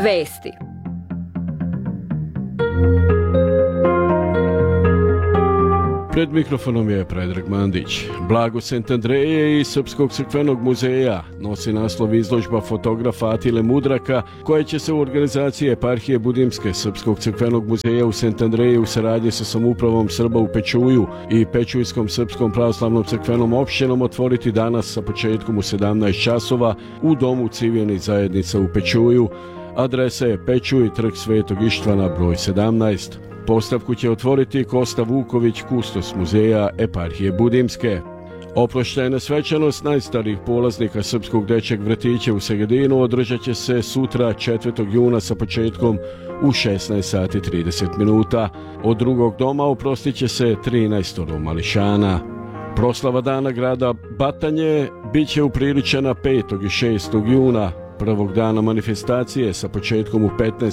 Vesti. Pred mikrofonom je Predrag Mandić. Blago Sentandreje iz Srpskog crkvenog muzeja nosi naslov izložba fotografa Atile Mudraka, koja će se u organizaciji Eparhije Budimske Srpskog crkvenog muzeja u Sentandreji u saradnji sa samoupravom Srba u Pečuju i Pečujskom srpskom pravoslavnom crkvenom opštinom otvoriti danas sa početkom u 17 časova u Domu civilnih zajednica u Pečuju. Adresa je Pečuj, trg Svetog Ištvana, broj 17. Postavku će otvoriti Kosta Vuković, kustos muzeja Eparhije Budimske. Oproštajna svečanost najstarijih polaznika Srpskog dečjeg vrtića u Segedinu održat će se sutra 4. juna sa početkom u 16:30. Od drugog doma oprostit će se 13 mališana. Proslava dana grada Batanje bit će upriličena 5. i 6. juna. Prvog dana manifestacije sa početkom u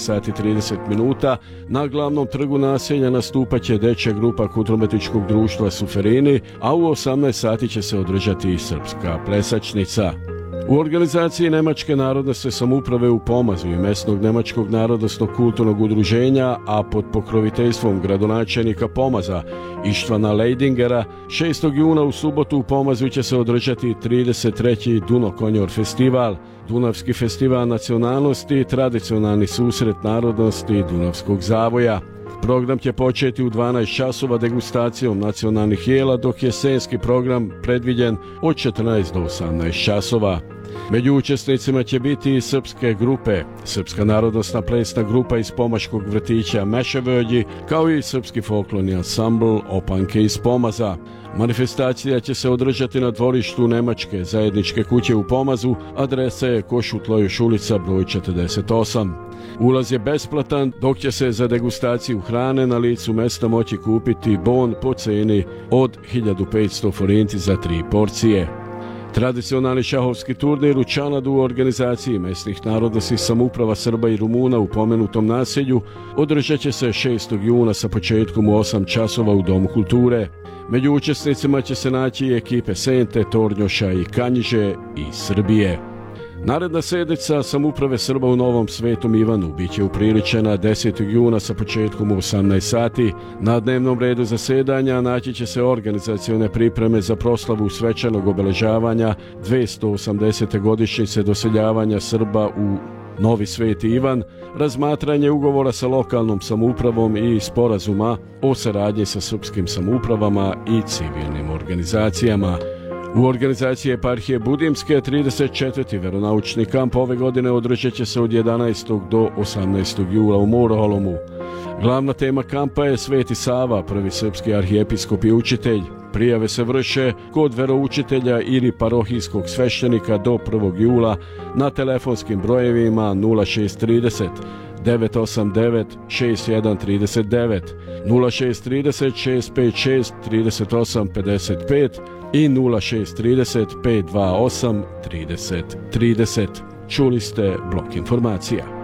15:30 na glavnom trgu naselja nastupat će dečja grupa kulturno-umjetničkog društva Suferini, a u 18 sati će se održati i srpska plesačnica. U organizaciji Nemačke narodnosne samouprave u Pomazu i Mesnog nemačkog narodnosnog kulturnog udruženja, a pod pokroviteljstvom gradonačelnika Pomaza Ištvana Lejdingera, 6. juna u subotu u Pomazu će se održati 33. Dunokonjor festival, Dunavski festival nacionalnosti i tradicionalni susret narodnosti Dunavskog zavoja. Program će početi u 12 časova degustacijom nacionalnih jela, dok je jesenski program predviđen od 14 do 18 časova. Među učesnicima će biti i srpske grupe, Srpska narodnosna plesna grupa iz Pomaškog vrtića Meševöđi, kao i srpski folklorni ansambl Opanke iz Pomaza. Manifestacija će se održati na dvorištu Nemačke zajedničke kuće u Pomazu, adresa je Košutlojuš ulica broj 48. Ulaz je besplatan, dok će se za degustaciju hrane na licu mesta moći kupiti bon po ceni od 1500 forinti za 3 porcije. Tradicionalni šahovski turnir u Čanadu u organizaciji mesnih narodnosnih samouprava Srba i Rumuna u pomenutom naselju održat će se 6. juna sa početkom u 8 časova u Domu kulture. Među učesnicima će se naći i ekipe Sente, Tornjoša i Kanjiže iz Srbije. Naredna sednica samouprave Srba u Novom Svetom Ivanu biće upriličena 10. juna sa početkom u 18 sati. Na dnevnom redu zasedanja naći će se organizacione pripreme za proslavu svečanog obeležavanja 280. godišnjice doseljavanja Srba u Novi Sveti Ivan, razmatranje ugovora sa lokalnom samoupravom i sporazuma o saradnji sa srpskim samoupravama i civilnim organizacijama. U organizaciji Eparhije Budimske 34. veronaučni kamp ove godine održat će se od 11. do 18. jula u Moroholomu. Glavna tema kampa je Sveti Sava, prvi srpski arhijepiskop i učitelj. Prijave se vrše kod veroučitelja ili parohijskog sveštenika do 1. jula na telefonskim brojevima 0630 989 6139, 0630 656 3855 i 0630 528 3030. Čuli ste blok informacija.